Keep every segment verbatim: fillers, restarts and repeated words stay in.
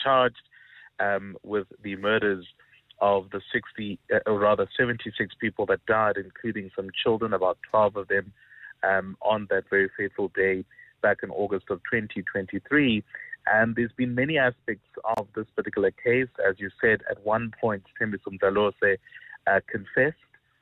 charged um, with the murders of the sixty, uh, or rather seventy-six people that died, including some children, about twelve of them, um, on that very fateful day back in August of twenty twenty-three. And there's been many aspects of this particular case. As you said, at one point, Thembiso Mdlalose uh, confessed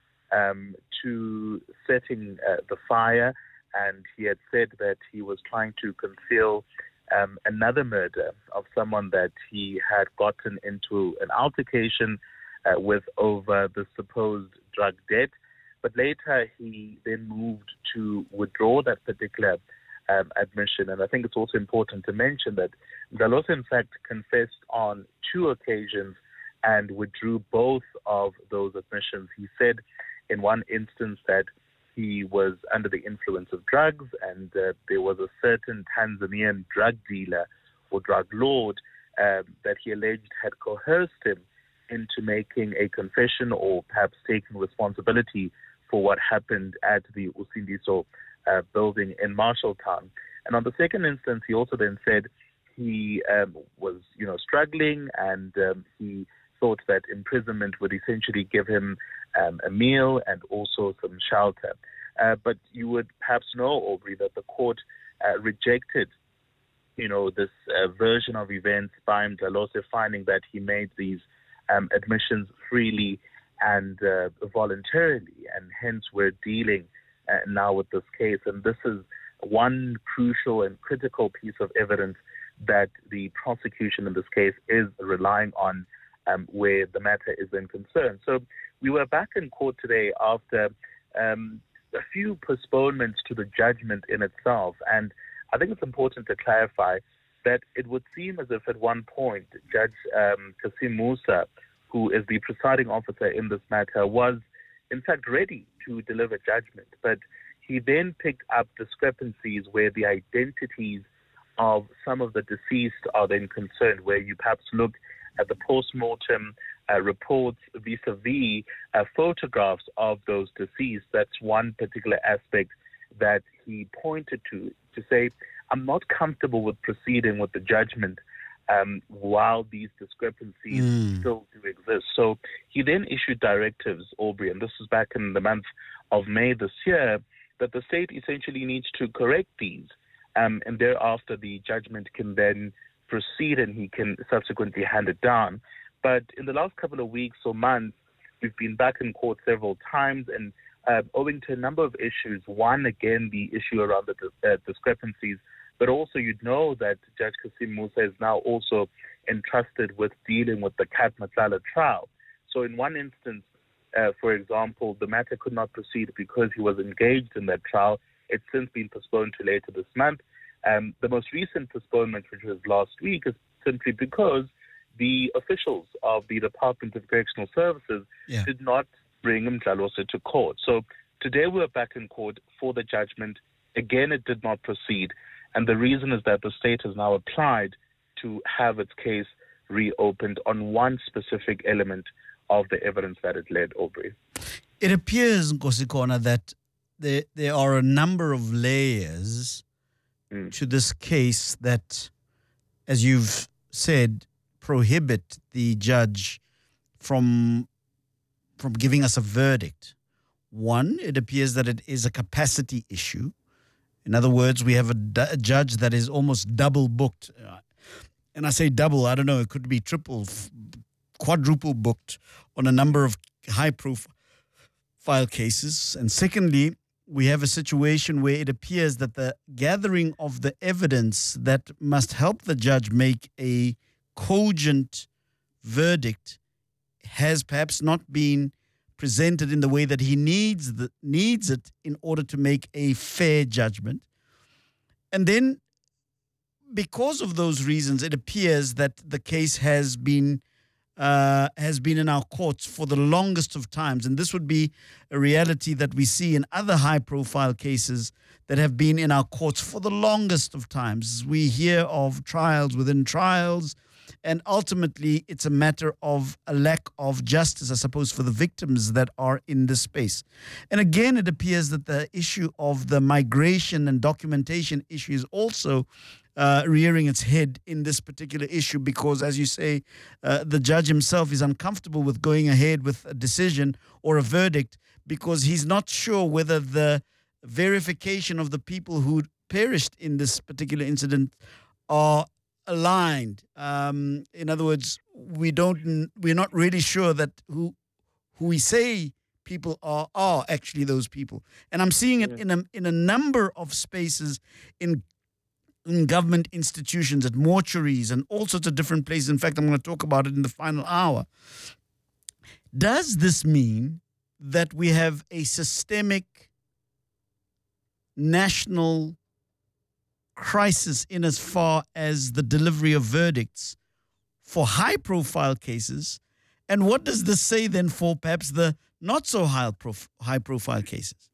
um, to setting uh, the fire, and he had said that he was trying to conceal um, another murder of someone that he had gotten into an altercation uh, with over the supposed drug debt. But later he then moved to withdraw that particular um, admission. And I think it's also important to mention that Mdlalose, in fact, confessed on two occasions and withdrew both of those admissions. He said in one instance that he was under the influence of drugs, and uh, there was a certain Tanzanian drug dealer or drug lord um, that he alleged had coerced him into making a confession or perhaps taking responsibility for what happened at the Usindiso uh, building in Marshalltown. And on the second instance, he also then said he um, was, you know, struggling, and um, he thought that imprisonment would essentially give him um, a meal and also some shelter. Uh, but you would perhaps know, Aubrey, that the court uh, rejected, you know, this uh, version of events by Mdlalose, finding that he made these um, admissions freely and uh, voluntarily, and hence we're dealing uh, now with this case. And this is one crucial and critical piece of evidence that the prosecution in this case is relying on, um, where the matter is then concerned. So we were back in court today after um, a few postponements to the judgment in itself, and I think it's important to clarify that it would seem as if at one point Judge um, Kasim Musa, who is the presiding officer in this matter, was in fact ready to deliver judgment, but he then picked up discrepancies where the identities of some of the deceased are then concerned, where you perhaps look at the post-mortem uh, reports vis-a-vis uh, photographs of those deceased. That's one particular aspect that he pointed to, to say, I'm not comfortable with proceeding with the judgment um, while these discrepancies mm. still do exist. So he then issued directives, Aubrey, and this was back in the month of May this year, that the state essentially needs to correct these, um, and thereafter the judgment can then proceed and he can subsequently hand it down. But in the last couple of weeks or months, we've been back in court several times, and uh, owing to a number of issues, one, again, the issue around the uh, discrepancies, but also you'd know that Judge Kasim Musa is now also entrusted with dealing with the Kat Matlala trial. So in one instance, uh, for example, the matter could not proceed because he was engaged in that trial. It's since been postponed to later this month. Um, the most recent postponement, which was last week, is simply because the officials of the Department of Correctional Services yeah. did not bring Mdlalose to court. So today we're back in court for the judgment. Again, it did not proceed. And the reason is that the state has now applied to have its case reopened on one specific element of the evidence that it led, Aubrey. It appears, Nkosikona, that there, there are a number of layers mm. to this case that, as you've said, prohibit the judge from, from giving us a verdict. One, it appears that it is a capacity issue. In other words, we have a, d- a judge that is almost double booked. And I say double, I don't know, it could be triple, f- quadruple booked on a number of high-profile cases. And secondly, we have a situation where it appears that the gathering of the evidence that must help the judge make a cogent verdict has perhaps not been presented in the way that he needs the, needs it in order to make a fair judgment. And then, because of those reasons, it appears that the case has been uh, has been in our courts for the longest of times. And this would be a reality that we see in other high-profile cases that have been in our courts for the longest of times. We hear of trials within trials, and ultimately it's a matter of a lack of justice, I suppose, for the victims that are in this space. And again, it appears that the issue of the migration and documentation issue is also uh, rearing its head in this particular issue because, as you say, uh, the judge himself is uncomfortable with going ahead with a decision or a verdict because he's not sure whether the verification of the people who perished in this particular incident are aligned. Um, in other words, we don't, we're not really sure that who who we say people are are actually those people. And I'm seeing it in a in a number of spaces in in government institutions, at mortuaries, and all sorts of different places. In fact, I'm going to talk about it in the final hour. Does this mean that we have a systemic national crisis in as far as the delivery of verdicts for high-profile cases? And what does this say then for perhaps the not so high-profile cases?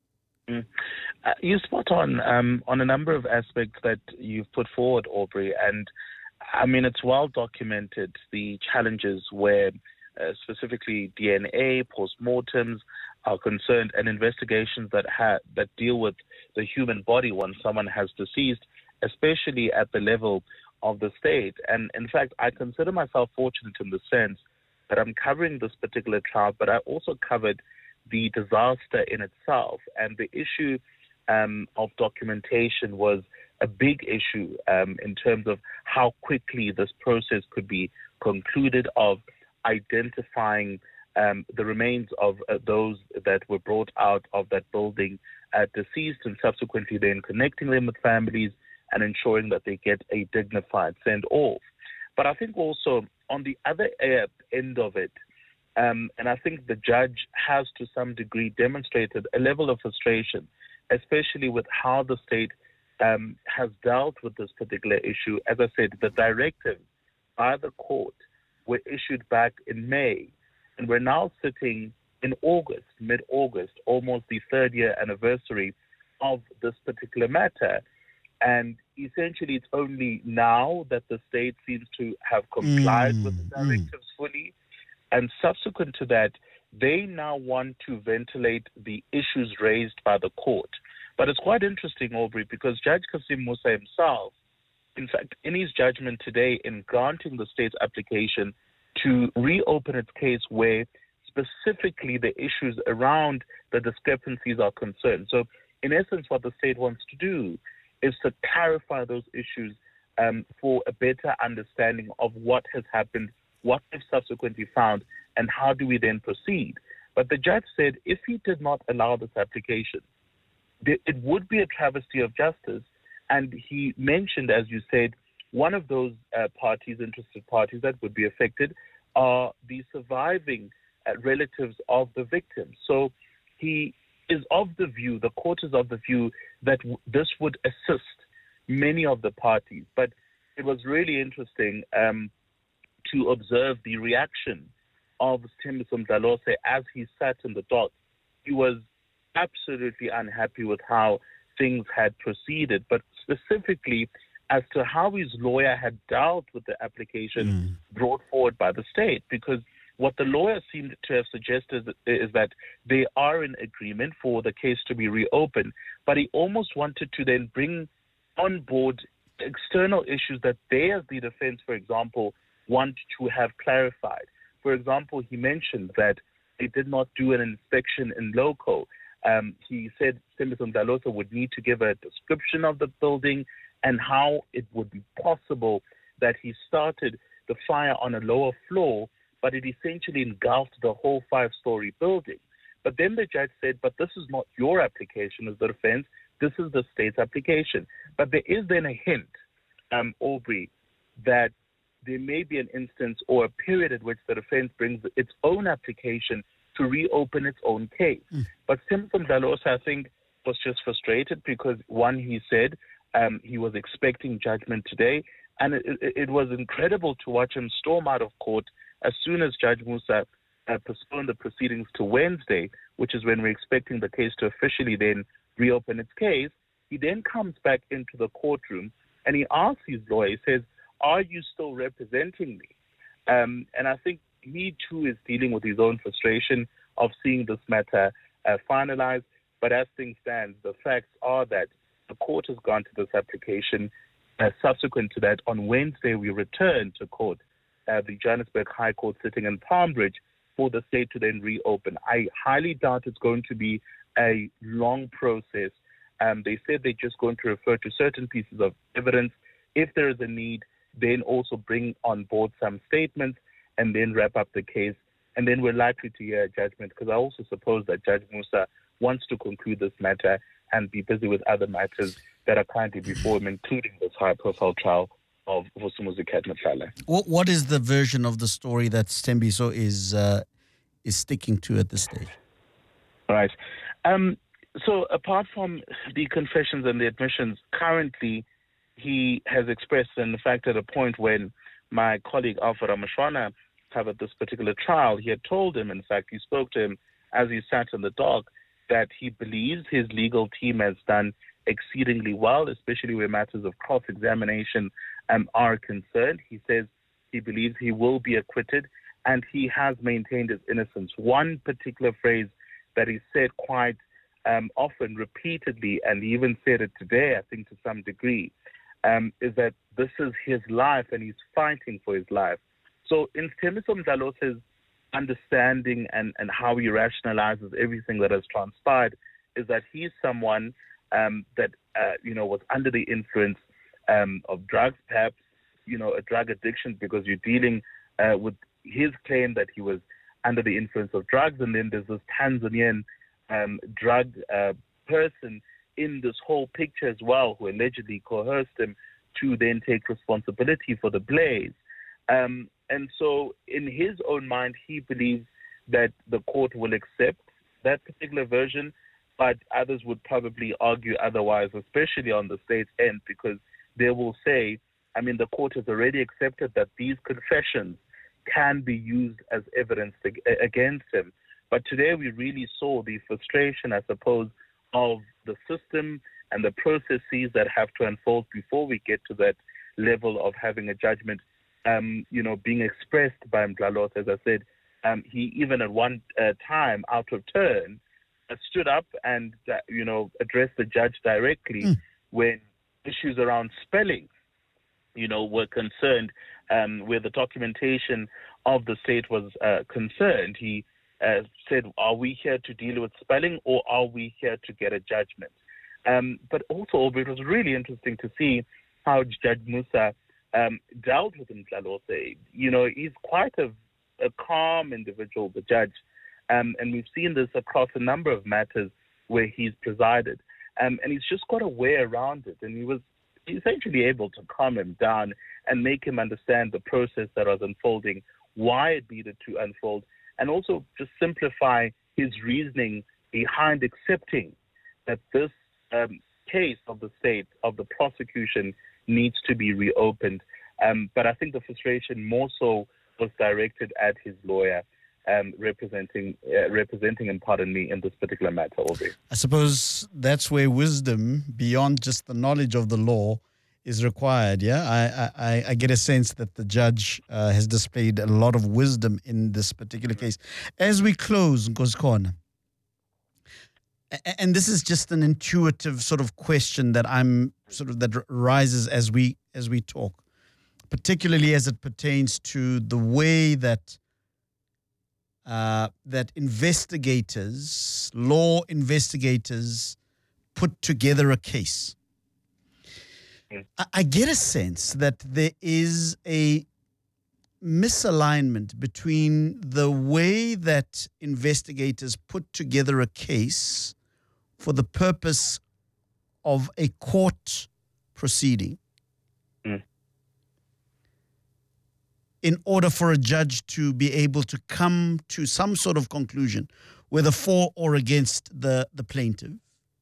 Mm. Uh, you're spot on um, on a number of aspects that you've put forward, Aubrey. And I mean, it's well documented, the challenges where uh, specifically D N A, postmortems are concerned, and investigations that ha- that deal with the human body once someone has deceased, especially at the level of the state. And in fact, I consider myself fortunate in the sense that I'm covering this particular trial, but I also covered the disaster in itself. And the issue um, of documentation was a big issue um, in terms of how quickly this process could be concluded, of identifying um, the remains of uh, those that were brought out of that building uh, deceased, and subsequently then connecting them with families and ensuring that they get a dignified send-off. But I think also on the other uh, end of it, um, and I think the judge has to some degree demonstrated a level of frustration, especially with how the state um, has dealt with this particular issue. As I said, the directives by the court were issued back in May, and we're now sitting in August, mid-August, almost the third year anniversary of this particular matter. And essentially, it's only now that the state seems to have complied mm, with the directives mm. fully. And subsequent to that, they now want to ventilate the issues raised by the court. But it's quite interesting, Aubrey, because Judge Kasim Musa himself, in fact, in his judgment today in granting the state's application to reopen its case where specifically the issues around the discrepancies are concerned. So, in essence, what the state wants to do is to clarify those issues um, for a better understanding of what has happened, what they've subsequently found, and how do we then proceed. But the judge said if he did not allow this application, it would be a travesty of justice. And he mentioned, as you said, one of those uh, parties, interested parties that would be affected are the surviving uh, relatives of the victims. So he is of the view, the court is of the view that w- this would assist many of the parties. But it was really interesting um, to observe the reaction of Thembiso Mdlalose as he sat in the dock. He was absolutely unhappy with how things had proceeded, but specifically as to how his lawyer had dealt with the application mm. brought forward by the state, because what the lawyer seemed to have suggested is that they are in agreement for the case to be reopened, but he almost wanted to then bring on board external issues that they, as the defense, for example, want to have clarified. For example, he mentioned that they did not do an inspection in loco. Um, he said Thembiso Mdlalose would need to give a description of the building and how it would be possible that he started the fire on a lower floor, but it essentially engulfed the whole five-story building. But then the judge said, but this is not your application as the defense, this is the state's application. But there is then a hint, um, Aubrey, that there may be an instance or a period at which the defense brings its own application to reopen its own case. Mm. But Thembiso Mdlalose, I think, was just frustrated because, one, he said um, he was expecting judgment today, and it, it, it was incredible to watch him storm out of court as soon as Judge Musa uh, postponed the proceedings to Wednesday, which is when we're expecting the case to officially then reopen its case. He then comes back into the courtroom and he asks his lawyer, he says, are you still representing me? Um, and I think he too is dealing with his own frustration of seeing this matter uh, finalized. But as things stand, the facts are that the court has granted this application. uh, subsequent to that, on Wednesday, we returned to court, uh, the Johannesburg High Court sitting in Palmbridge, for the state to then reopen. I highly doubt it's going to be a long process. Um, they said they're just going to refer to certain pieces of evidence. If there is a need, then also bring on board some statements and then wrap up the case. And then we're likely to hear a judgment, because I also suppose that Judge Musa wants to conclude this matter and be busy with other matters that are currently before him, including this high-profile trial of Vusumuzi Cat Mhlala. What, what is the version of the story that Sthembiso is uh, is sticking to at this stage? Right. Um, so apart from the confessions and the admissions, currently he has expressed, in fact, at a point when my colleague Alpha Ramashwana covered this particular trial, he had told him, in fact, he spoke to him as he sat in the dock, that he believes his legal team has done exceedingly well, especially where matters of cross-examination um, are concerned. He says he believes he will be acquitted, and he has maintained his innocence. One particular phrase that he said quite um, often, repeatedly, and he even said it today, I think to some degree, um, is that this is his life and he's fighting for his life. So in Sthembiso Mhlalos's understanding and, and how he rationalizes everything that has transpired is that he's someone um, that, uh, you know, was under the influence um, of drugs, perhaps, you know, a drug addiction, because you're dealing uh, with his claim that he was under the influence of drugs. And then there's this Tanzanian um, drug uh, person in this whole picture as well, who allegedly coerced him to then take responsibility for the blaze. Um, and so in his own mind, he believes that the court will accept that particular version, but others would probably argue otherwise, especially on the state's end, because they will say, I mean, the court has already accepted that these confessions can be used as evidence to, against him. But today we really saw the frustration, I suppose, of the system and the processes that have to unfold before we get to that level of having a judgment, um, you know, being expressed by Mhlalos. As I said, um, he even at one uh, time, out of turn, uh, stood up and, uh, you know, addressed the judge directly mm. when issues around spelling, you know, were concerned, um, where the documentation of the state was uh, concerned. He uh, said, are we here to deal with spelling, or are we here to get a judgment? Um, but also, it was really interesting to see how Judge Musa um, dealt with Mhlalos. You know, he's quite a, a calm individual, the judge, um, and we've seen this across a number of matters where he's presided, um, and he's just got a way around it, and he was essentially able to calm him down and make him understand the process that was unfolding, why it needed to unfold, and also just simplify his reasoning behind accepting that this um, case of the state, of the prosecution, needs to be reopened. Um, but I think the frustration more so was directed at his lawyer, um, representing uh, representing him, pardon me, in this particular matter, Audrey. I suppose that's where wisdom, beyond just the knowledge of the law, is required, yeah? I, I, I get a sense that the judge uh, has displayed a lot of wisdom in this particular case. As we close, Nkosi, and this is just an intuitive sort of question that I'm sort of that rises as we as we talk, particularly as it pertains to the way that uh, that investigators, law investigators, put together a case. I, I get a sense that there is a misalignment between the way that investigators put together a case for the purpose of a court proceeding mm. in order for a judge to be able to come to some sort of conclusion, whether for or against the, the plaintiff.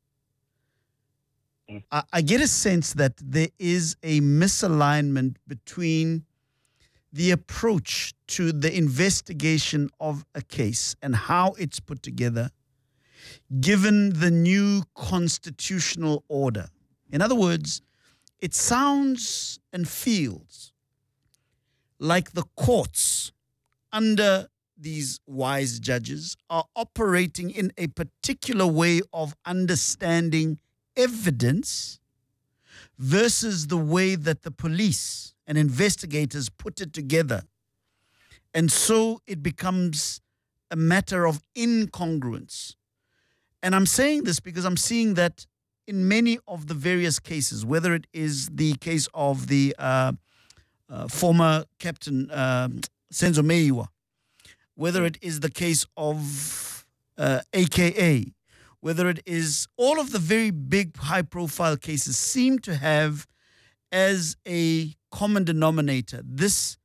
Mm. I, I get a sense that there is a misalignment between the approach to the investigation of a case and how it's put together, given the new constitutional order. In other words, it sounds and feels like the courts under these wise judges are operating in a particular way of understanding evidence versus the way that the police and investigators put it together. And so it becomes a matter of incongruence. And I'm saying this because I'm seeing that in many of the various cases, whether it is the case of the uh, uh, former captain um, Senzo Meyiwa, whether it is the case of uh, A K A, whether it is all of the very big high-profile cases seem to have as a common denominator this,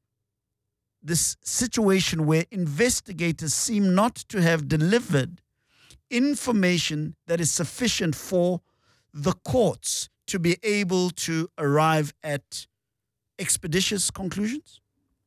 this situation where investigators seem not to have delivered information that is sufficient for the courts to be able to arrive at expeditious conclusions?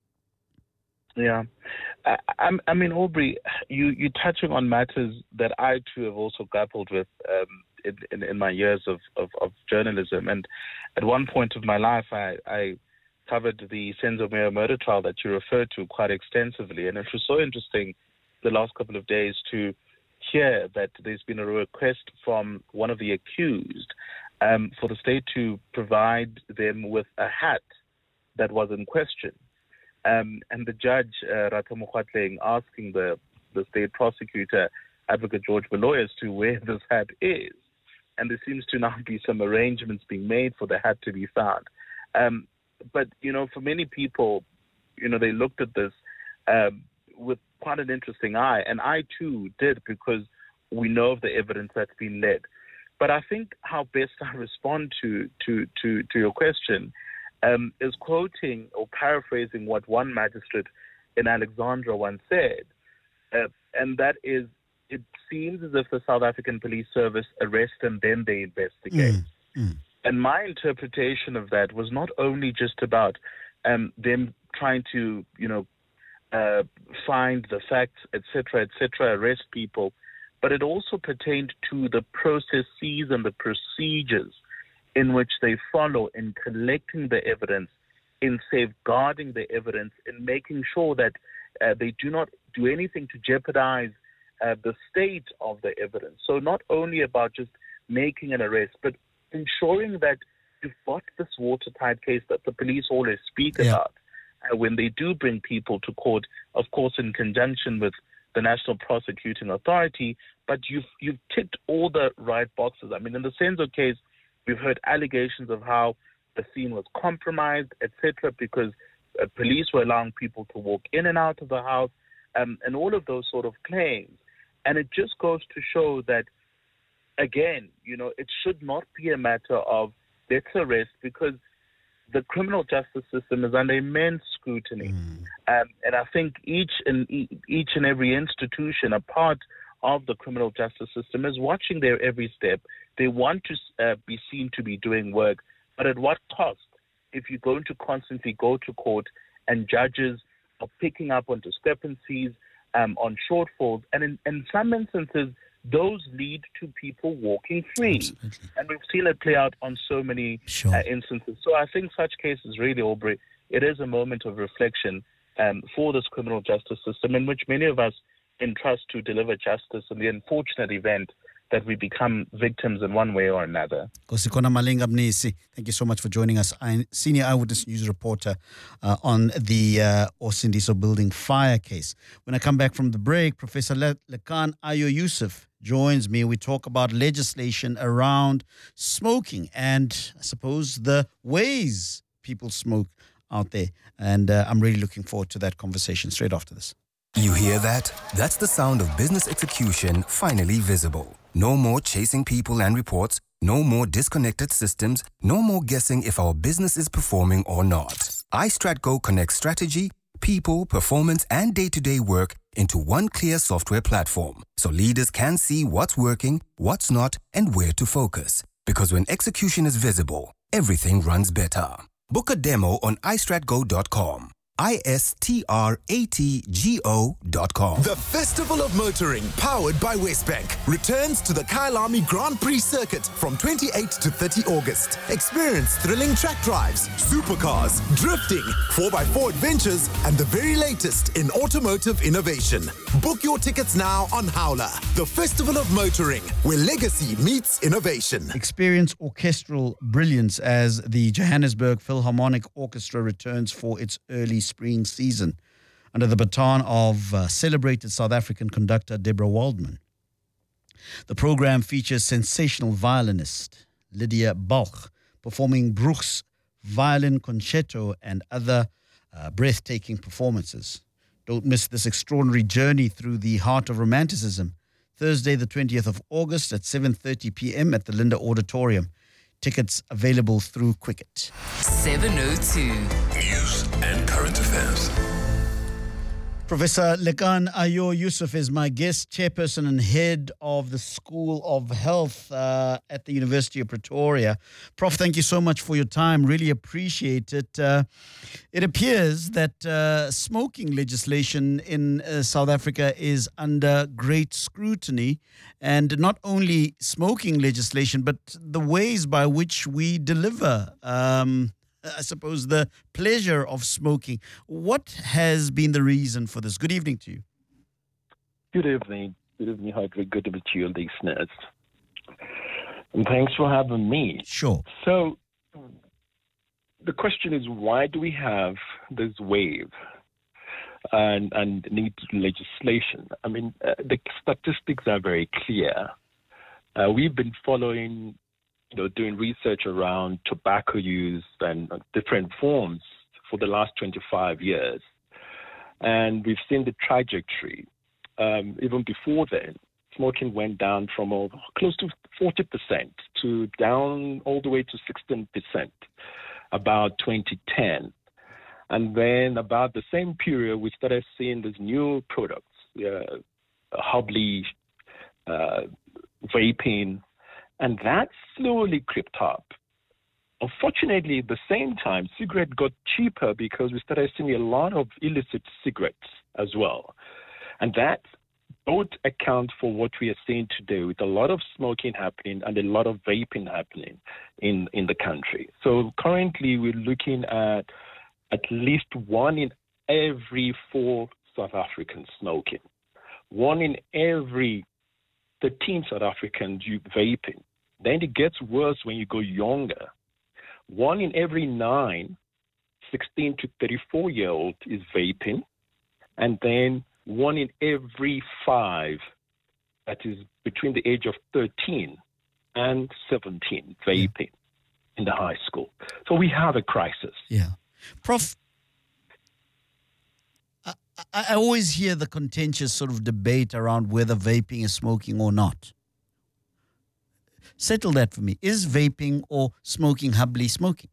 Yeah. I, I mean, Aubrey, you, you're touching on matters that I, too, have also grappled with um, in, in, in my years of, of, of journalism. And at one point of my life, I, I covered the Senzo Meyiwa murder trial that you referred to quite extensively. And it was so interesting the last couple of days to hear that there's been a request from one of the accused um, for the state to provide them with a hat that was in question. Um, and the judge, uh, Ratha Mokgoatleng, asking the, the state prosecutor, Advocate George Baloyi, as to where this hat is. And there seems to now be some arrangements being made for the hat to be found. Um, but, you know, for many people, you know, they looked at this um, with quite an interesting eye. And I, too, did, because we know of the evidence that's been led. But I think how best I respond to, to, to, to your question Um, is quoting or paraphrasing what one magistrate in Alexandra once said, uh, and that is, it seems as if the South African Police Service arrest and then they investigate. Mm, mm. And my interpretation of that was not only just about um, them trying to, you know, uh, find the facts, et cetera, et cetera, arrest people, but it also pertained to the processes and the procedures in which they follow in collecting the evidence, in safeguarding the evidence, in making sure that uh, they do not do anything to jeopardize uh, the state of the evidence. So not only about just making an arrest, but ensuring that you've got this watertight case that the police always speak yeah. about uh, when they do bring people to court, of course, in conjunction with the National Prosecuting Authority, but you've, you've ticked all the right boxes. I mean, in the Senzo case, we've heard allegations of how the scene was compromised, et cetera, because uh, police were allowing people to walk in and out of the house, um, and all of those sort of claims. And it just goes to show that, again, you know, it should not be a matter of let's arrest, because the criminal justice system is under immense scrutiny. Mm. Um, and I think each and each and every institution, a part of the criminal justice system, is watching their every step. They want to uh, be seen to be doing work, but at what cost? If you're going to constantly go to court and judges are picking up on discrepancies, um, on shortfalls, and in, in some instances, those lead to people walking free. Absolutely. And we've seen it play out on so many sure. uh, instances. So I think such cases really, Aubrey, it is a moment of reflection um, for this criminal justice system in which many of us entrust to deliver justice in the unfortunate event that we become victims in one way or another. Kosikona Malinga Mnisi, thank you so much for joining us. I'm senior Eyewitness News reporter uh, on the uh, Osindiso building fire case. When I come back from the break, Professor Le- Lekan Ayo Yusuf joins me. We talk about legislation around smoking and I suppose the ways people smoke out there. And uh, I'm really looking forward to that conversation straight after this. You hear that? That's the sound of business execution finally visible. No more chasing people and reports, no more disconnected systems, no more guessing if our business is performing or not. iStratGo connects strategy, people, performance, and day-to-day work into one clear software platform, so leaders can see what's working, what's not, and where to focus. Because when execution is visible, everything runs better. Book a demo on i strat go dot com. I S T R A T G O dot com. The Festival of Motoring, powered by Westbank, returns to the Kyalami Grand Prix circuit from twenty-eighth to thirtieth August. Experience thrilling track drives, supercars, drifting, four by four adventures, and the very latest in automotive innovation. Book your tickets now on Howler. The Festival of Motoring, where legacy meets innovation. Experience orchestral brilliance as the Johannesburg Philharmonic Orchestra returns for its early spring season under the baton of uh, celebrated South African conductor Deborah Waldman. The program features sensational violinist Lydia Balch performing Bruch's violin concerto and other uh, breathtaking performances. Don't miss this extraordinary journey through the heart of romanticism. Thursday, the twentieth of August at seven thirty p.m. at the Linda Auditorium. Tickets available through Quicket. seven oh two. News and current affairs. Professor Lekan Ayo Yusuf is my guest, chairperson and head of the School of Health uh, at the University of Pretoria. Prof, thank you so much for your time. Really appreciate it. Uh, it appears that uh, smoking legislation in uh, South Africa is under great scrutiny, and not only smoking legislation, but the ways by which we deliver um I suppose, the pleasure of smoking. What has been the reason for this? Good evening to you. Good evening. Good evening, Hydra. Good evening to your listeners. And thanks for having me. Sure. So, the question is, why do we have this wave and, and need legislation? I mean, uh, the statistics are very clear. Uh, we've been following you know, doing research around tobacco use and different forms for the last twenty-five years. And we've seen the trajectory. Um, even before then, smoking went down from over, close to forty percent to down all the way to sixteen percent about twenty ten. And then about the same period, we started seeing these new products, uh, Hubley, uh, vaping, and that slowly crept up. Unfortunately, at the same time, cigarette got cheaper because we started seeing a lot of illicit cigarettes as well. And that both account for what we are seeing today with a lot of smoking happening and a lot of vaping happening in, in the country. So currently we're looking at at least one in every four South Africans smoking. One in every thirteen South Africans vaping. Then it gets worse when you go younger. One in every nine sixteen to thirty-four-year-old is vaping. And then one in every five that is between the age of thirteen and seventeen vaping yeah. in the high school. So we have a crisis. Yeah. Prof, I, I always hear the contentious sort of debate around whether vaping is smoking or not. Settle that for me. Is vaping or smoking Hubley smoking?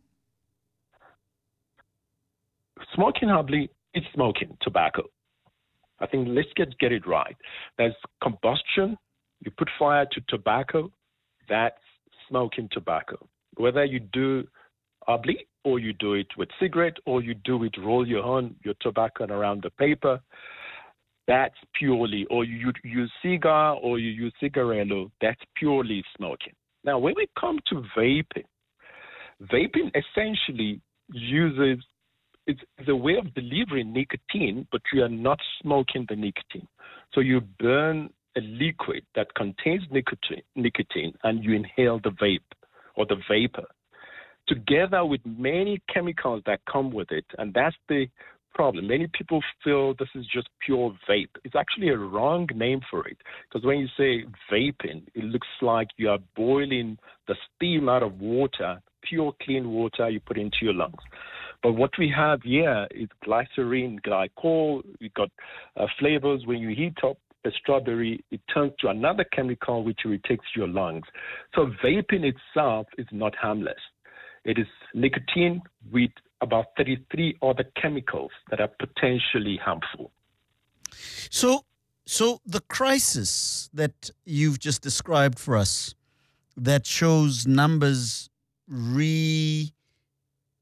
Smoking Hubley is smoking tobacco. I think let's get, get it right. There's combustion. You put fire to tobacco. That's smoking tobacco. Whether you do Hubley or you do it with cigarette or you do it roll your own, your tobacco around the paper, that's purely, or you use cigar or you use cigarillo, that's purely smoking. Now, when we come to vaping, vaping essentially uses, it's, it's a way of delivering nicotine, but you are not smoking the nicotine. So you burn a liquid that contains nicotine, nicotine and you inhale the vape or the vapor, together with many chemicals that come with it, and that's the problem. Many people feel this is just pure vape. It's actually a wrong name for it, because when you say vaping, it looks like you are boiling the steam out of water, pure clean water you put into your lungs. But what we have here is glycerine, glycol. We've got uh, flavors. When you heat up a strawberry, it turns to another chemical which irritates your lungs. So vaping itself is not harmless. It is nicotine with about thirty-three other chemicals that are potentially harmful. So, so the crisis that you've just described for us, that shows numbers re,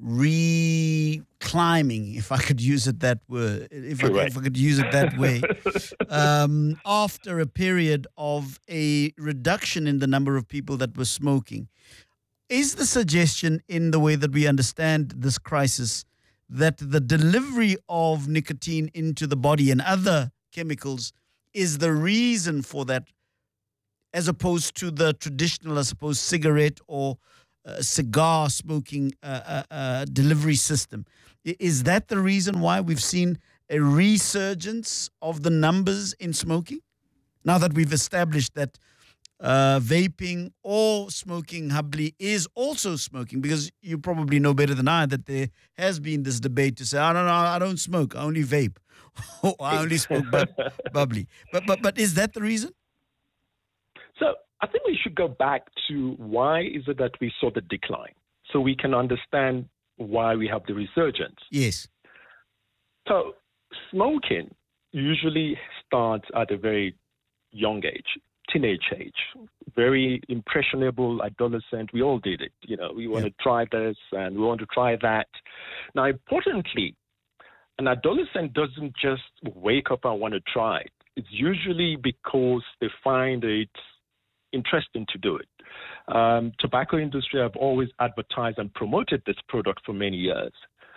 reclimbing, if I could use it that word, if I, if I could use it that way, um, after a period of a reduction in the number of people that were smoking. Is the suggestion, in the way that we understand this crisis, that the delivery of nicotine into the body and other chemicals is the reason for that, as opposed to the traditional, I suppose, cigarette or uh, cigar smoking uh, uh, uh, delivery system? Is that the reason why we've seen a resurgence of the numbers in smoking? Now that we've established that uh, vaping or smoking humbly is also smoking, because you probably know better than I that there has been this debate to say, I don't know, I don't smoke, I only vape, or I only smoke bu- bubbly. But, but, but is that the reason? So I think we should go back to why is it that we saw the decline, so we can understand why we have the resurgence. Yes. So smoking usually starts at a very young age, teenage age, very impressionable adolescent. We all did it. You know, we want yeah. to try this and we want to try that. Now, importantly, an adolescent doesn't just wake up and want to try it. It's usually because they find it interesting to do it. Um, tobacco industry have always advertised and promoted this product for many years.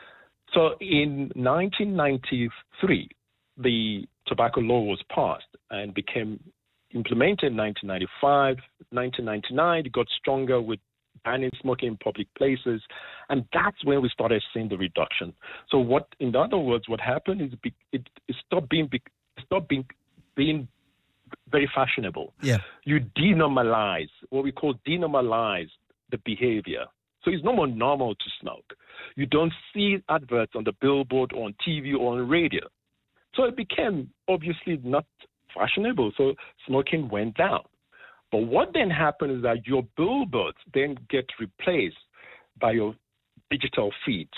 So in nineteen ninety-three, the tobacco law was passed and became implemented in nineteen ninety-five. nineteen ninety-nine, it got stronger with banning smoking in public places, and that's when we started seeing the reduction. So what, in other words, what happened is it, it stopped being it stopped being being very fashionable. Yeah. You denormalize, what we call denormalize the behavior. So it's no more normal to smoke. You don't see adverts on the billboard or on T V or on radio. So it became obviously not fashionable. So smoking went down. But what then happened is that your billboards then get replaced by your digital feeds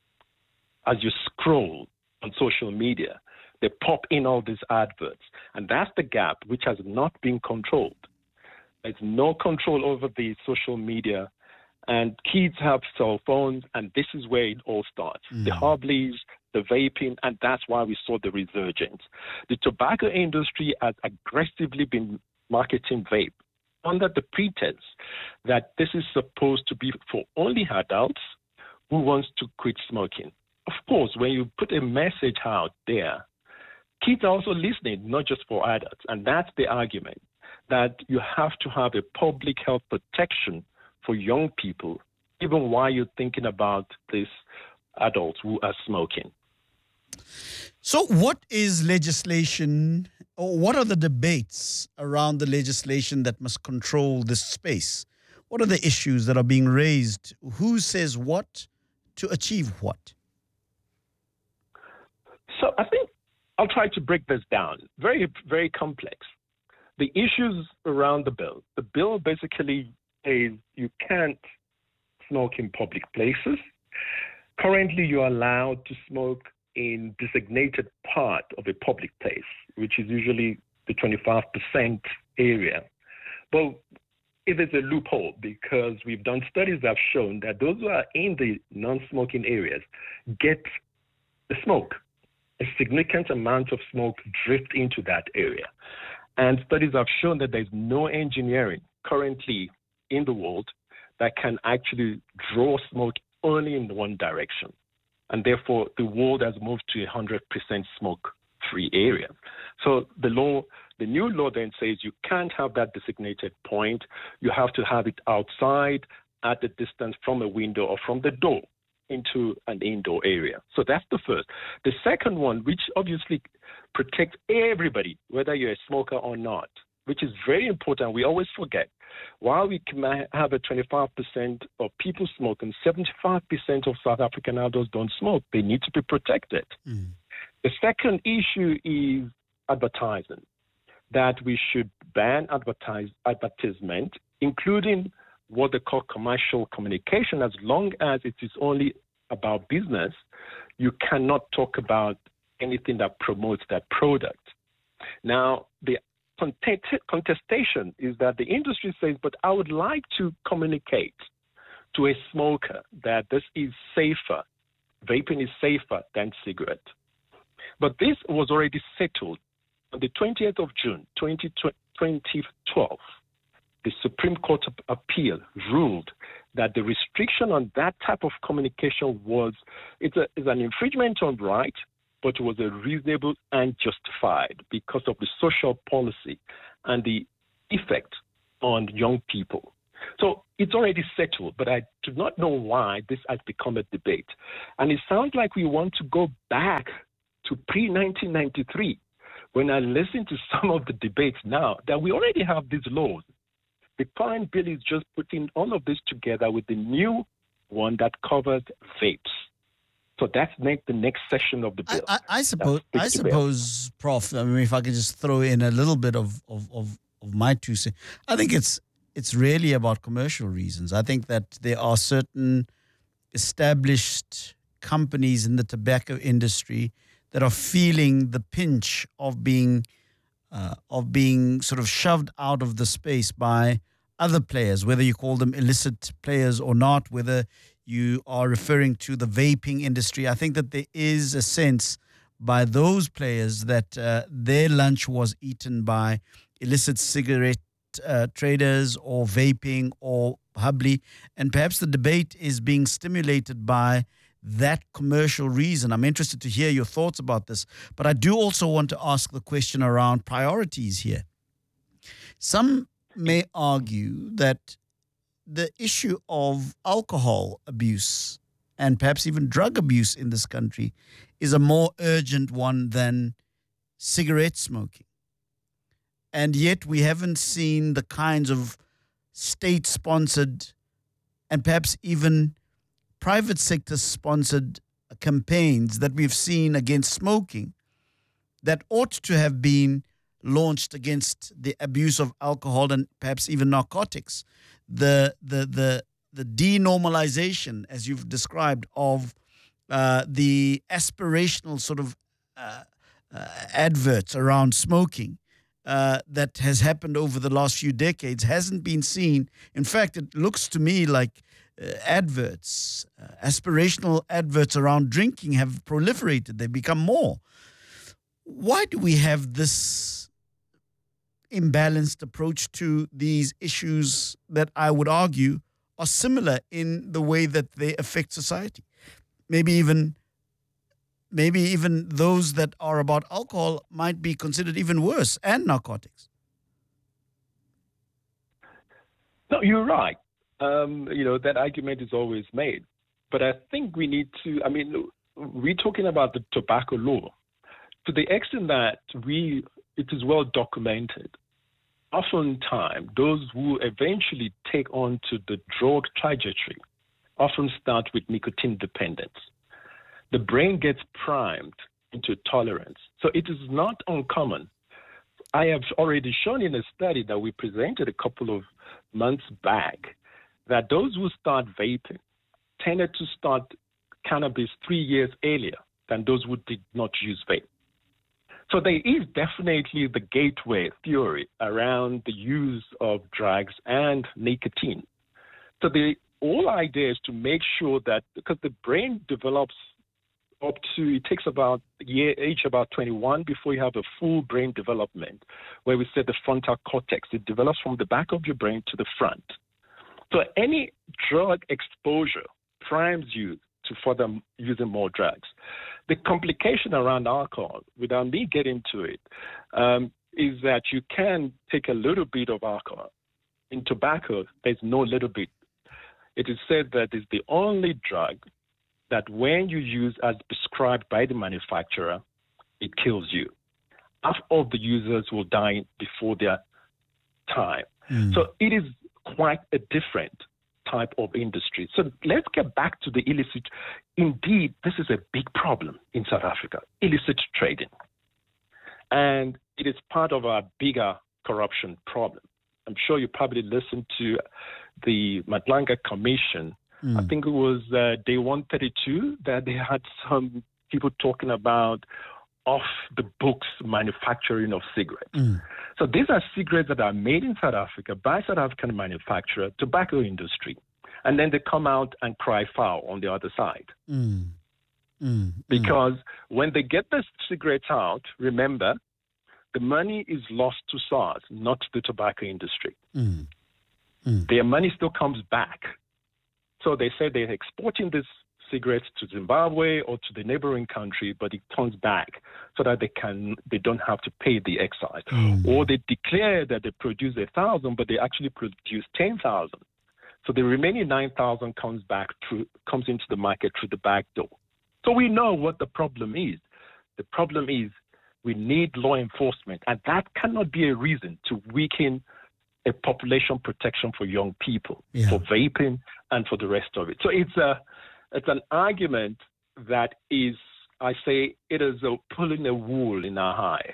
as you scroll on social media. They pop in all these adverts. And that's the gap which has not been controlled. There's no control over the social media. And kids have cell phones, and this is where it all starts. Mm. The hobbies, the vaping, and that's why we saw the resurgence. The tobacco industry has aggressively been marketing vape under the pretense that this is supposed to be for only adults who wants to quit smoking. Of course, when you put a message out there, kids are also listening, not just for adults. And that's the argument, that you have to have a public health protection for young people, even while you're thinking about these adults who are smoking. So what is legislation, or what are the debates around the legislation that must control this space? What are the issues that are being raised? Who says what to achieve what? So I think I'll try to break this down. Very, very complex. The issues around the bill. The bill basically says you can't smoke in public places. Currently, you're allowed to smoke in designated part of a public place, which is usually the twenty-five percent area. But it is a loophole because we've done studies that have shown that those who are in the non-smoking areas get the smoke. A significant amount of smoke drift into that area. And studies have shown that there's no engineering currently in the world that can actually draw smoke only in one direction. And therefore, the world has moved to a one hundred percent smoke-free area. So the law, the new law then says you can't have that designated point. You have to have it outside at a distance from a window or from the door into an indoor area. So that's the first. The second one, which obviously protects everybody, whether you're a smoker or not, which is very important. We always forget. While we can have a twenty-five percent of people smoking, seventy-five percent of South African adults don't smoke. They need to be protected. Mm. The second issue is advertising, that we should ban advertise, advertisement, including what they call commercial communication. As long as it is only about business, you cannot talk about anything that promotes that product. Now, the contestation is that the industry says, but I would like to communicate to a smoker that this is safer, vaping is safer than cigarette. But this was already settled on the twentieth of June, twenty twelve. The Supreme Court of Appeal ruled that the restriction on that type of communication was it's, a, it's an infringement on right, but it was a reasonable and justified because of the social policy and the effect on young people. So it's already settled, but I do not know why this has become a debate. And it sounds like we want to go back to pre nineteen ninety-three. When I listen to some of the debates now, that we already have these laws. The current bill is just putting all of this together with the new one that covers vapes. So that's next, the next section of the bill. I, I, I suppose, I suppose, Prof, I mean, if I could just throw in a little bit of, of, of, of my two cents, I think it's it's really about commercial reasons. I think that there are certain established companies in the tobacco industry that are feeling the pinch of being uh, of being sort of shoved out of the space by other players, whether you call them illicit players or not, whether you are referring to the vaping industry. I think that there is a sense by those players that uh, their lunch was eaten by illicit cigarette uh, traders or vaping or hubbly, and perhaps the debate is being stimulated by that commercial reason. I'm interested to hear your thoughts about this, but I do also want to ask the question around priorities here. Some may argue that the issue of alcohol abuse and perhaps even drug abuse in this country is a more urgent one than cigarette smoking. And yet we haven't seen the kinds of state-sponsored and perhaps even private sector-sponsored campaigns that we've seen against smoking that ought to have been launched against the abuse of alcohol and perhaps even narcotics. The the the the denormalization, as you've described, of uh, the aspirational sort of uh, uh, adverts around smoking uh, that has happened over the last few decades hasn't been seen. In fact, it looks to me like uh, adverts, uh, aspirational adverts around drinking have proliferated. They've become more. Why do we have this imbalanced approach to these issues that I would argue are similar in the way that they affect society? Maybe even maybe even those that are about alcohol might be considered even worse, and narcotics. No, you're right. Um, you know, that argument is always made. But I think we need to, I mean, we're talking about the tobacco law. To the extent that we, it is well documented, oftentimes those who eventually take on to the drug trajectory often start with nicotine dependence. The brain gets primed into tolerance. So it is not uncommon. I have already shown in a study that we presented a couple of months back that those who start vaping tended to start cannabis three years earlier than those who did not use vape. So there is definitely the gateway theory around the use of drugs and nicotine. So the whole idea is to make sure that, because the brain develops up to, it takes about year age about twenty-one before you have a full brain development, where we say the frontal cortex. It develops from the back of your brain to the front. So any drug exposure primes you to further using more drugs. The complication around alcohol, without me getting to it, um, is that you can take a little bit of alcohol. In tobacco, there's no little bit. It is said that it's the only drug that when you use as prescribed by the manufacturer, it kills you. Half of the users will die before their time. Mm. So it is quite a different type of industry. So let's get back to the illicit. Indeed, this is a big problem in South Africa, illicit trading. And it is part of our bigger corruption problem. I'm sure you probably listened to the Matlanga Commission. Mm. I think it was uh, day one thirty-two that they had some people talking about off-the-books manufacturing of cigarettes. Mm. So these are cigarettes that are made in South Africa by South African manufacturer, tobacco industry. And then they come out and cry foul on the other side. Mm. Mm. Because mm. when they get the cigarettes out, remember, the money is lost to SARS, not to the tobacco industry. Mm. Mm. Their money still comes back. So they say they're exporting this cigarettes to Zimbabwe or to the neighboring country, but it turns back so that they can they don't have to pay the excise. Mm. Or they declare that they produce a thousand, but they actually produce ten thousand. So the remaining nine thousand comes back through comes into the market through the back door. So we know what the problem is. The problem is we need law enforcement, and that cannot be a reason to weaken a population protection for young people, yeah. for vaping, and for the rest of it. So it's a It's an argument that is, I say, it is a pulling a wool in our eye.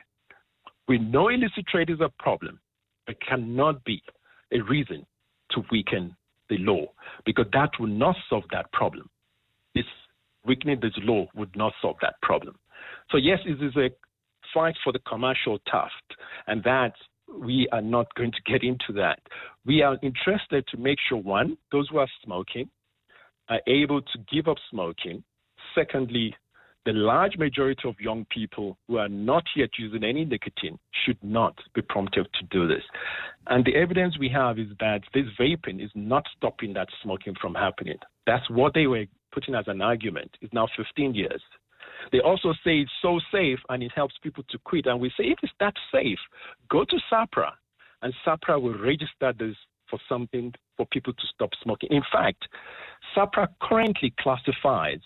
We know illicit trade is a problem. It cannot be a reason to weaken the law, because that will not solve that problem. This weakening this law would not solve that problem. So yes, it is a fight for the commercial tuft, and that we are not going to get into that. We are interested to make sure, one, those who are smoking are able to give up smoking. Secondly, the large majority of young people who are not yet using any nicotine should not be prompted to do this. And the evidence we have is that this vaping is not stopping that smoking from happening. That's what they were putting as an argument. It's now fifteen years. They also say it's so safe and it helps people to quit. And we say, if it's that safe, go to SAHPRA, and SAHPRA will register this for something for people to stop smoking. In fact, SAHPRA currently classifies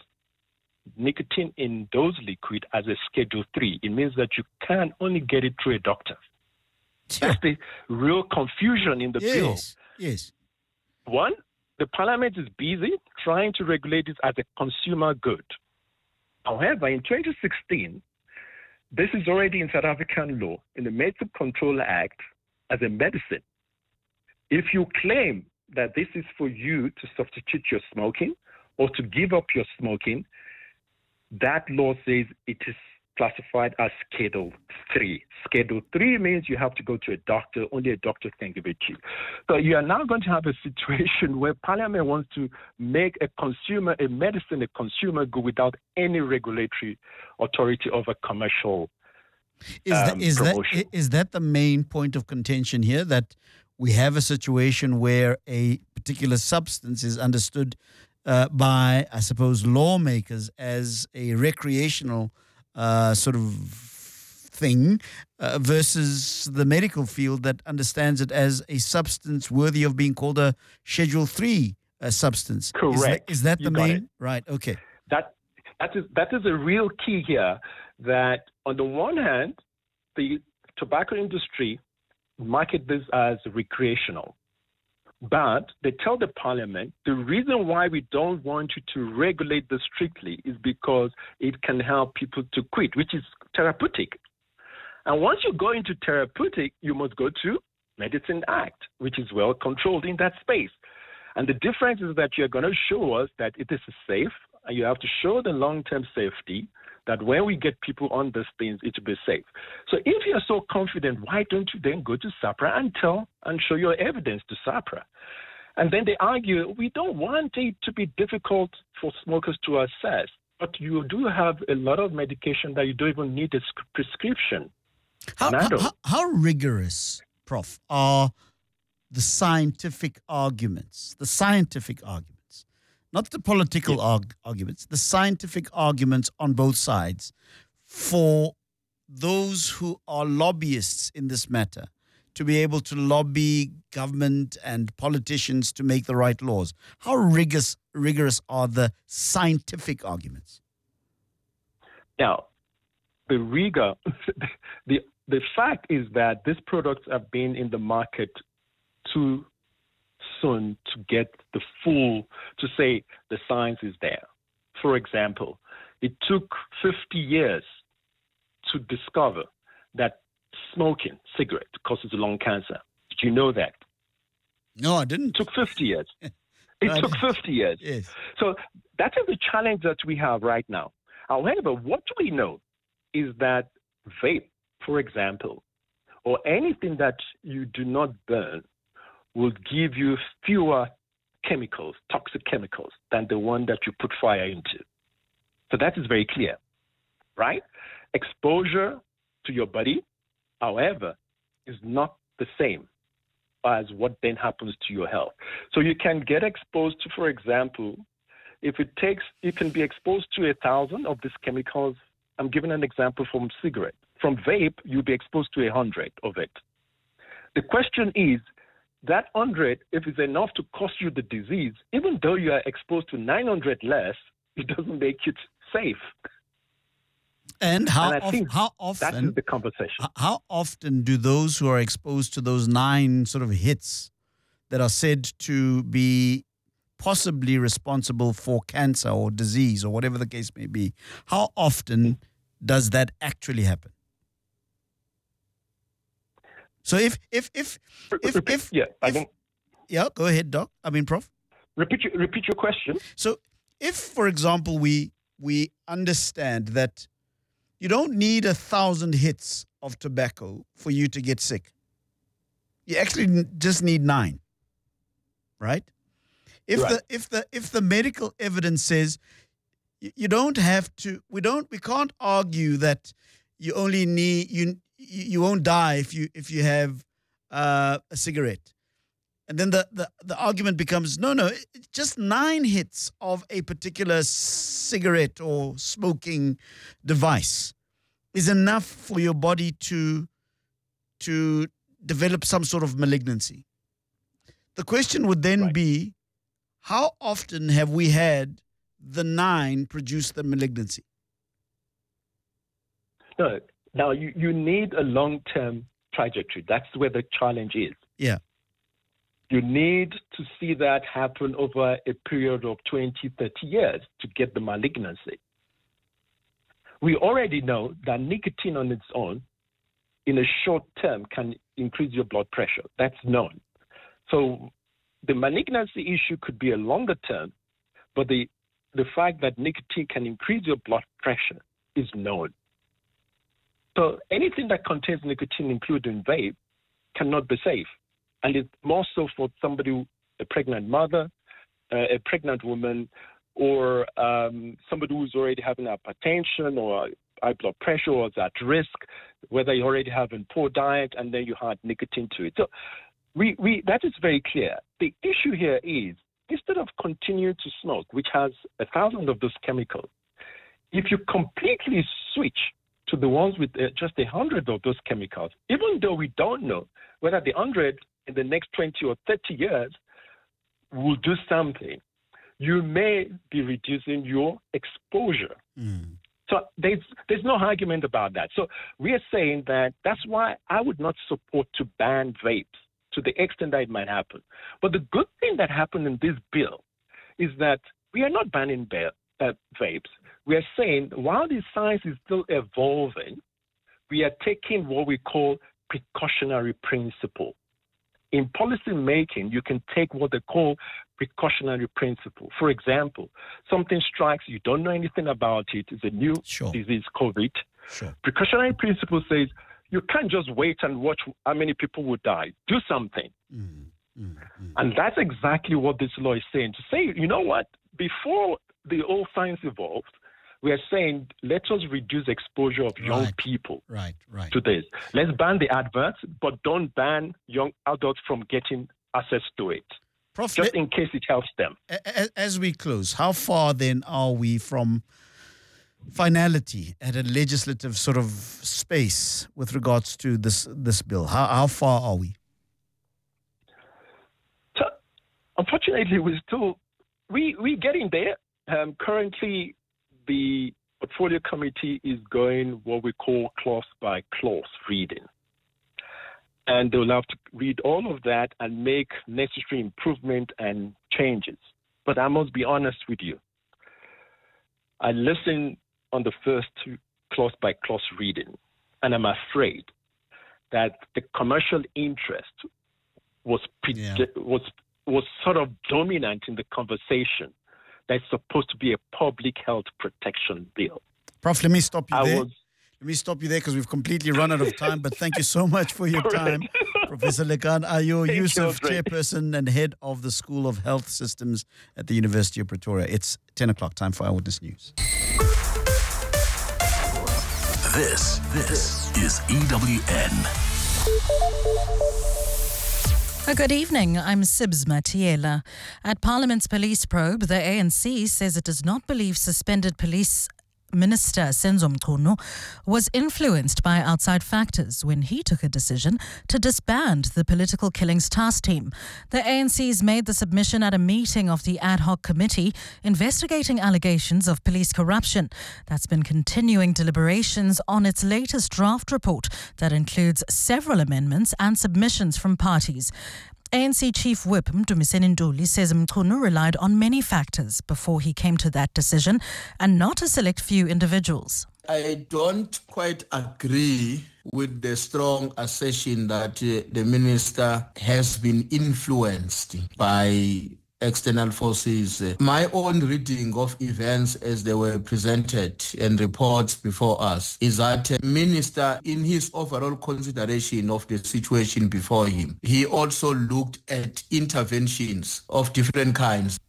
nicotine in those liquid as a Schedule three. It means that you can only get it through a doctor. Yeah. That's the real confusion in the yes. bill. Yes. One, the parliament is busy trying to regulate this as a consumer good. However, in twenty sixteen, this is already in South African law, in the Medicine Control Act, as a medicine. If you claim that this is for you to substitute your smoking or to give up your smoking, that law says it is classified as Schedule three. Schedule three means you have to go to a doctor. Only a doctor can give it to you. So you are now going to have a situation where Parliament wants to make a consumer, a medicine, a consumer good without any regulatory authority over commercial Is that, um, is promotion. that is that the main point of contention here, that we have a situation where a particular substance is understood uh, by, I suppose, lawmakers as a recreational uh, sort of thing uh, versus the medical field that understands it as a substance worthy of being called a Schedule three uh, substance? Correct. Is that, is that the You got main? it. Right, okay. That that is that is a real key here, that on the one hand, the tobacco industry market this as recreational, but they tell the parliament the reason why we don't want you to regulate this strictly is because it can help people to quit, which is therapeutic. And once you go into therapeutic, you must go to Medicine Act, which is well controlled in that space. And the difference is that you're going to show us that it is safe, and you have to show the long-term safety, that when we get people on these things, it will be safe. So if you're so confident, why don't you then go to SAHPRA and tell and show your evidence to SAHPRA? And then they argue, we don't want it to be difficult for smokers to access, but you do have a lot of medication that you don't even need a prescription. How, how, how, how rigorous, Professor, are the scientific arguments, the scientific arguments? Not the political yeah. arg- arguments, the scientific arguments on both sides for those who are lobbyists in this matter to be able to lobby government and politicians to make the right laws. How rigorous, rigorous are the scientific arguments? Now, the rigor, the, the fact is that these products have been in the market too soon to get the full, to say the science is there. For example, it took fifty years to discover that smoking cigarette causes lung cancer. Did you know that? No, I didn't. It took fifty years. It no, took fifty years. Yes. So that is the challenge that we have right now. However, what we know is that vape, for example, or anything that you do not burn will give you fewer chemicals, toxic chemicals, than the one that you put fire into. So that is very clear, right? Exposure to your body, however, is not the same as what then happens to your health. So you can get exposed to, for example, if it takes, you can be exposed to a thousand of these chemicals. I'm giving an example from cigarette. From vape, you'll be exposed to a hundred of it. The question is, that hundred, if it's enough to cause you the disease, even though you are exposed to nine hundred less, it doesn't make it safe. And how, and I of, think how often that is the conversation. How often do those who are exposed to those nine sort of hits that are said to be possibly responsible for cancer or disease or whatever the case may be, how often does that actually happen? So if if if if, repeat, if yeah, I if, think yeah, go ahead, Doc. I mean, Prof. Repeat your, repeat your question. So if, for example, we we understand that you don't need a thousand hits of tobacco for you to get sick. You actually just need nine, right? If right. the if the if the medical evidence says you, you don't have to, we don't, we can't argue that you only need you you won't die if you if you have uh, a cigarette. And then the, the, the argument becomes, no, no, it's just nine hits of a particular cigarette or smoking device is enough for your body to, to develop some sort of malignancy. The question would then right. be, how often have we had the nine produce the malignancy? No, now you, you need a long-term trajectory. That's where the challenge is. Yeah. You need to see that happen over a period of twenty, thirty years to get the malignancy. We already know that nicotine on its own, in a short term, can increase your blood pressure. That's known. So the malignancy issue could be a longer term, but the, the fact that nicotine can increase your blood pressure is known. So anything that contains nicotine, including vape, cannot be safe. And it's more so for somebody, a pregnant mother, uh, a pregnant woman, or um, somebody who's already having hypertension or high blood pressure or is at risk, whether you already have a poor diet and then you add nicotine to it. So we, we that is very clear. The issue here is, instead of continuing to smoke, which has a thousand of those chemicals, if you completely switch to the ones with uh, just a hundred of those chemicals, even though we don't know whether the hundred in the next twenty or thirty years will do something, you may be reducing your exposure. Mm. So there's there's no argument about that. So we are saying that that's why I would not support to ban vapes to the extent that it might happen. But the good thing that happened in this bill is that we are not banning ba- uh, vapes. We are saying while the science is still evolving, we are taking what we call precautionary principle. In policy making, you can take what they call precautionary principle. For example, something strikes, you don't know anything about it, it's a new Sure. disease, COVID. Sure. Precautionary principle says you can't just wait and watch how many people will die. Do something. Mm, mm, mm. And that's exactly what this law is saying. To say, you know what, before the whole science evolved, we are saying let us reduce exposure of young Right. people Right, right. to this. Let's ban the adverts, but don't ban young adults from getting access to it, Prof, just let- in case it helps them. a- a- as we close, how far then are we from finality at a legislative sort of space with regards to this this bill? How how far are we? So, unfortunately, we still we we getting there. Um, currently, the portfolio committee is going what we call clause by clause reading, and they'll have to read all of that and make necessary improvement and changes. But I must be honest with you. I listened on the first clause by clause reading, and I'm afraid that the commercial interest was pre- Yeah. was was sort of dominant in the conversation. That's supposed to be a public health protection bill. Prof, let me stop you I there. was Let me stop you there because we've completely run out of time, but thank you so much for your time. Professor Lekan Ayo, Thank you, Yusuf, Frank. chairperson and head of the School of Health Systems at the University of Pretoria. It's ten o'clock, time for Eyewitness News. This, this is E W N. Oh, good evening. I'm Sibs Matiela. At Parliament's police probe, the A N C says it does not believe suspended police Minister Senzo Mchunu was influenced by outside factors when he took a decision to disband the Political Killings Task Team. The A N C's made the submission at a meeting of the ad hoc committee investigating allegations of police corruption. That's been continuing deliberations on its latest draft report that includes several amendments and submissions from parties. A N C Chief Whip Mdumiseni Nduli says Mchunu relied on many factors before he came to that decision and not a select few individuals. I don't quite agree with the strong assertion that uh, the minister has been influenced by external forces. My own reading of events as they were presented and reports before us is that the minister, in his overall consideration of the situation before him, he also looked at interventions of different kinds.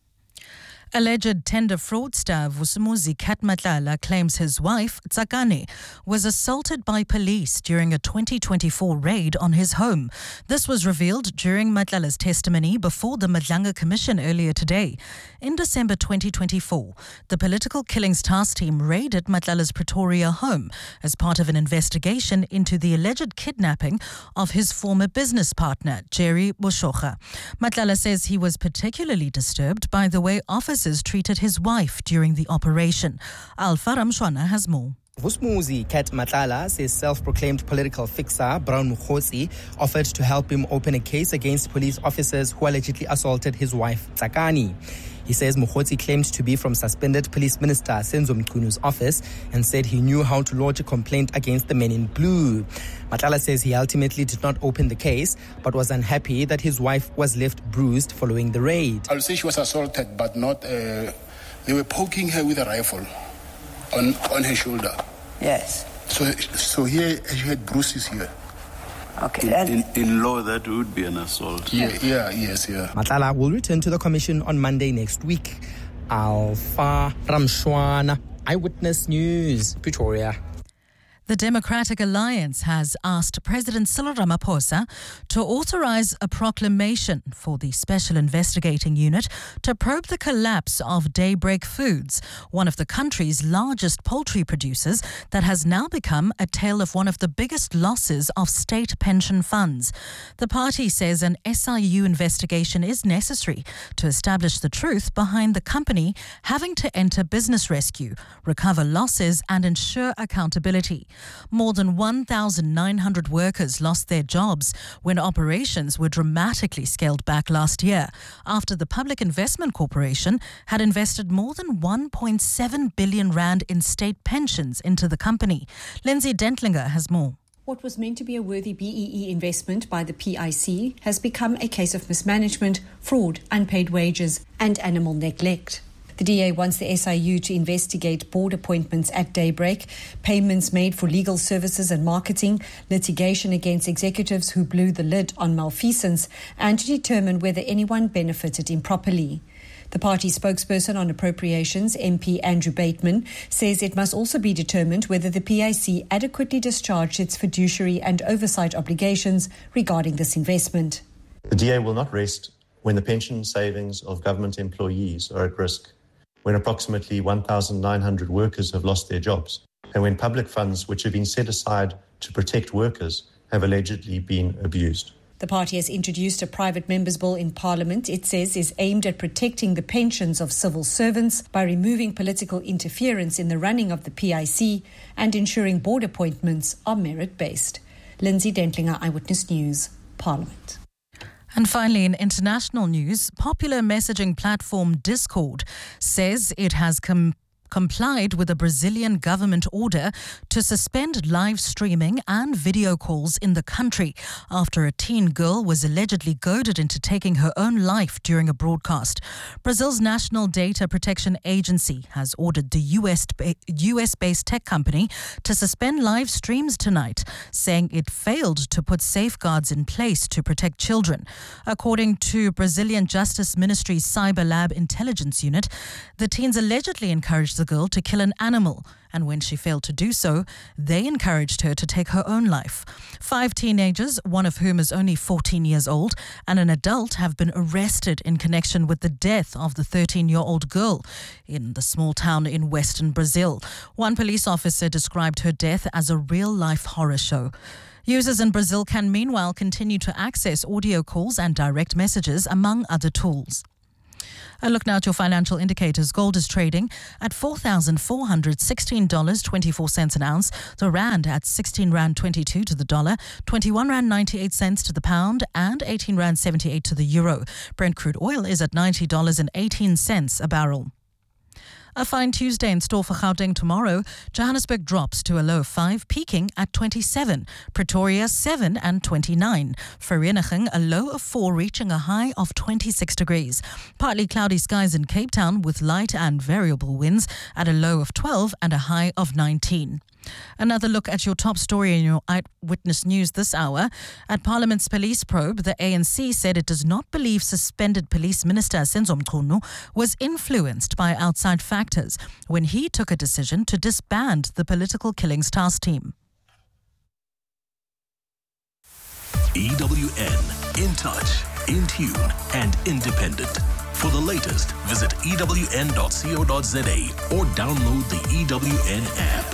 Alleged tender fraudster Vusumuzi Katmatlala claims his wife, Tsakane, was assaulted by police during a twenty twenty-four raid on his home. This was revealed during Matlala's testimony before the Madlanga Commission earlier today. In December twenty twenty-four, the Political Killings Task Team raided Matlala's Pretoria home as part of an investigation into the alleged kidnapping of his former business partner, Jerry Boshocha. Matlala says he was particularly disturbed by the way officers treated his wife during the operation. Alpha Ramshwana has more. Vusumuzi Kat Matlala says self-proclaimed political fixer Brown Mukhosi offered to help him open a case against police officers who allegedly assaulted his wife, Tsakani. He says Mukhosi claimed to be from suspended Police Minister Senzo Mchunu's office and said he knew how to lodge a complaint against the men in blue. Matlala says he ultimately did not open the case but was unhappy that his wife was left bruised following the raid. I'll say she was assaulted, but not, uh, they were poking her with a rifle on, on her shoulder. Yes. So so here she had bruises here. Okay. In, in, in law, that would be an assault. Yeah, yeah, yes, yeah. Matlala will return to the commission on Monday next week. Alpha Ramshwana, Eyewitness News, Pretoria. The Democratic Alliance has asked President Cyril Ramaphosa to authorize a proclamation for the Special Investigating Unit to probe the collapse of Daybreak Foods, one of the country's largest poultry producers that has now become a tale of one of the biggest losses of state pension funds. The party says an S I U investigation is necessary to establish the truth behind the company having to enter business rescue, recover losses and ensure accountability. More than one thousand nine hundred workers lost their jobs when operations were dramatically scaled back last year after the Public Investment Corporation had invested more than one point seven billion rand in state pensions into the company. Lindsay Dentlinger has more. What was meant to be a worthy B E E investment by the P I C has become a case of mismanagement, fraud, unpaid wages, and animal neglect. The D A wants the S I U to investigate board appointments at Daybreak, payments made for legal services and marketing, litigation against executives who blew the lid on malfeasance, and to determine whether anyone benefited improperly. The party spokesperson on appropriations, M P Andrew Bateman, says it must also be determined whether the P I C adequately discharged its fiduciary and oversight obligations regarding this investment. The D A will not rest when the pension savings of government employees are at risk, when approximately one thousand nine hundred workers have lost their jobs, and when public funds which have been set aside to protect workers have allegedly been abused. The party has introduced a private members' bill in Parliament it says is aimed at protecting the pensions of civil servants by removing political interference in the running of the P I C and ensuring board appointments are merit-based. Lindsay Dentlinger, Eyewitness News, Parliament. And finally, in international news, popular messaging platform Discord says it has com- complied with a Brazilian government order to suspend live streaming and video calls in the country after a teen girl was allegedly goaded into taking her own life during a broadcast. Brazil's National Data Protection Agency has ordered the U S U S-based tech company to suspend live streams tonight, saying it failed to put safeguards in place to protect children. According to Brazilian Justice Ministry's Cyber Lab Intelligence Unit, the teens allegedly encouraged the girl to kill an animal, and when she failed to do so, they encouraged her to take her own life. Five teenagers, one of whom is only fourteen years old, and an adult have been arrested in connection with the death of the thirteen-year-old girl in the small town in western Brazil. One police officer described her death as a real-life horror show. Users in Brazil can meanwhile continue to access audio calls and direct messages, among other tools. A look now at your financial indicators. Gold is trading at four thousand four hundred sixteen dollars and twenty-four cents an ounce. The rand at sixteen rand twenty-two to the dollar, twenty-one rand ninety-eight cents to the pound, and eighteen rand seventy-eight to the euro. Brent crude oil is at ninety dollars and eighteen cents a barrel. A fine Tuesday in store for Gauteng tomorrow. Johannesburg drops to a low of five, peaking at twenty-seven. Pretoria seven and twenty-nine. Vereeniging a low of four, reaching a high of twenty-six degrees. Partly cloudy skies in Cape Town with light and variable winds at a low of twelve and a high of nineteen. Another look at your top story in your Eyewitness News this hour. At Parliament's police probe, the A N C said it does not believe suspended Police Minister Senzo Mchunu was influenced by outside factors when he took a decision to disband the Political Killings Task Team. E W N, in touch, in tune, and independent. For the latest, visit E W N dot co dot za or download the E W N app.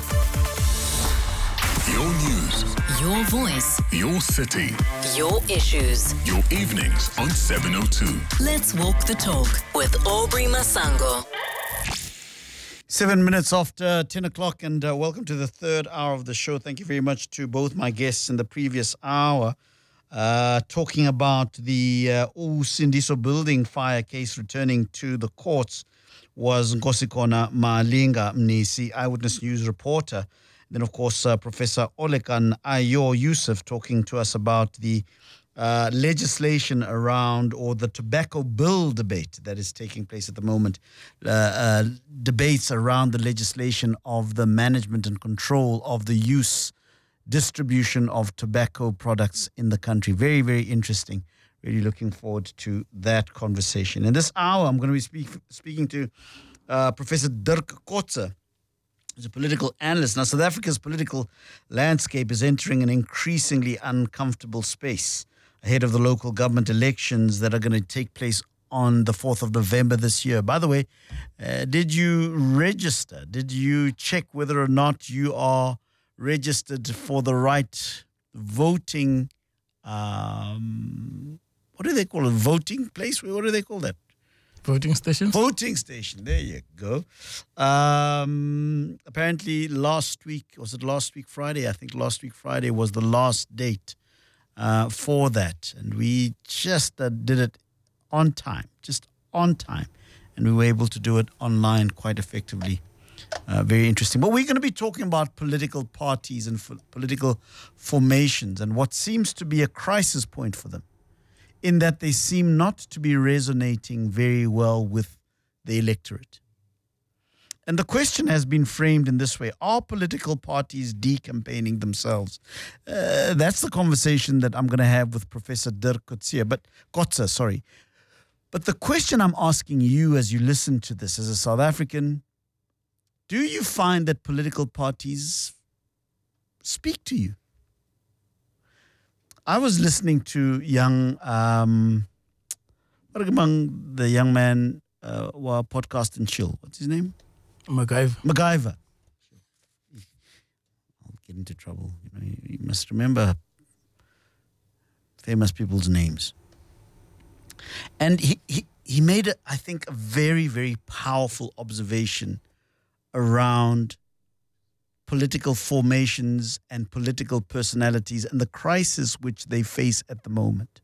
Your news, your voice, your city, your issues, your evenings on seven oh two. Let's walk the talk with Aubrey Masango. Seven minutes after ten o'clock, and uh, welcome to the third hour of the show. Thank you very much to both my guests in the previous hour, uh, talking about the uh, Usindiso building fire case returning to the courts was Nkosikona Malinga Mnisi, Eyewitness News reporter. Then, of course, uh, Professor Olekan Ayo Yusuf talking to us about the uh, legislation around, or the tobacco bill debate that is taking place at the moment. Uh, uh, debates around the legislation of the management and control of the use, distribution of tobacco products in the country. Very, very interesting. Really looking forward to that conversation. In this hour, I'm going to be speak, speaking to uh, Professor Dirk Kotze, who's a political analyst. Now, South Africa's political landscape is entering an increasingly uncomfortable space ahead of the local government elections that are going to take place on the fourth of November this year. By the way, uh, did you register? Did you check whether or not you are registered for the right voting, um, what do they call it? Voting place? What do they call that? Voting station? Voting station. There you go. Um, apparently last week, was it last week Friday? I think last week Friday was the last date uh, for that. And we just uh, did it on time, just on time. And we were able to do it online quite effectively. Uh, very interesting. But we're going to be talking about political parties and f- political formations and what seems to be a crisis point for them, in that they seem not to be resonating very well with the electorate. And the question has been framed in this way: are political parties decampaigning themselves? Uh, that's the conversation that I'm going to have with Professor Dirk Kotze, but Kotze, sorry. But the question I'm asking you as you listen to this as a South African, do you find that political parties speak to you? I was listening to young, um, what among the young man, uh, who podcast and chill. What's his name? MacGyver. MacGyver. I'll get into trouble. You know, you, you must remember famous people's names. And he, he, he made, a, I think, a very, very powerful observation around political formations and political personalities and the crisis which they face at the moment.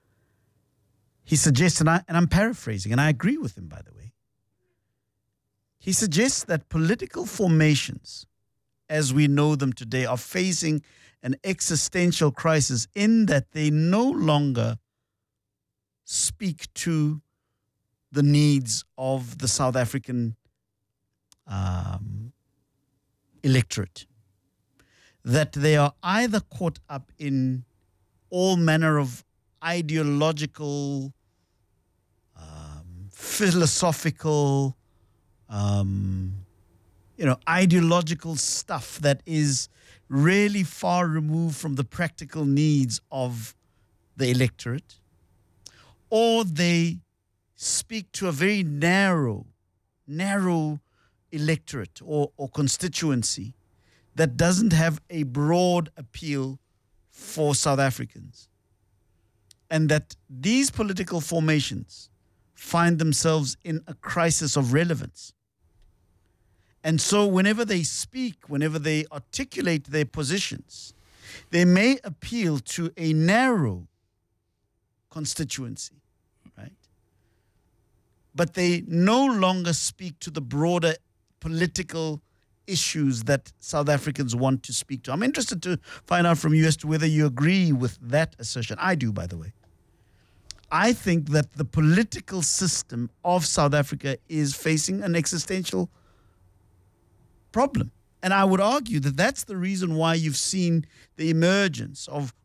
He suggests, and, I, and I'm paraphrasing, and I agree with him, by the way, He suggests that political formations, as we know them today, are facing an existential crisis in that they no longer speak to the needs of the South African um, electorate. That they are either caught up in all manner of ideological, um, philosophical, um, you know, ideological stuff that is really far removed from the practical needs of the electorate, or they speak to a very narrow, narrow electorate or, or constituency that doesn't have a broad appeal for South Africans. And that these political formations find themselves in a crisis of relevance. And so whenever they speak, whenever they articulate their positions, they may appeal to a narrow constituency, right? But they no longer speak to the broader political issues that South Africans want to speak to. I'm interested to find out from you as to whether you agree with that assertion. I do, by the way. I think that the political system of South Africa is facing an existential problem. And I would argue that that's the reason why you've seen the emergence of